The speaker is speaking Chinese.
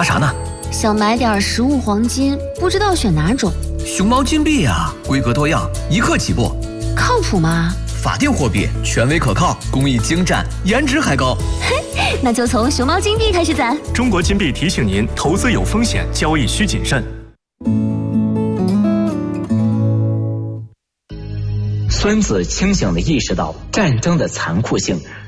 啥呢？ 想买点实物黄金，不知道选哪种。 熊猫金币呀，规格多样，1克起步。 靠谱吗？ 法定货币，权威可靠，工艺精湛，颜值还高。 嘿，那就从熊猫金币开始攒。 中国金币提醒您：投资有风险，交易需谨慎。 孙子清醒地意识到战争的残酷性，